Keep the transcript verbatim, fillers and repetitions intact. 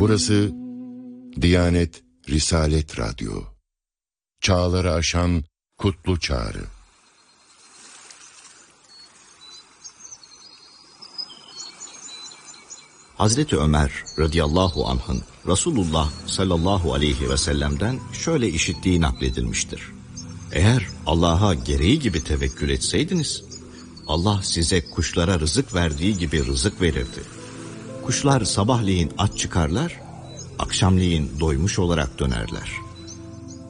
Burası Diyanet Risalet Radyo. Çağları aşan kutlu çağrı. Hazreti Ömer radıyallahu anh'ın Resulullah sallallahu aleyhi ve sellem'den şöyle işittiği nakledilmiştir. Eğer Allah'a gereği gibi tevekkül etseydiniz, Allah size kuşlara rızık verdiği gibi rızık verirdi. Kuşlar sabahleyin aç çıkarlar, akşamleyin doymuş olarak dönerler.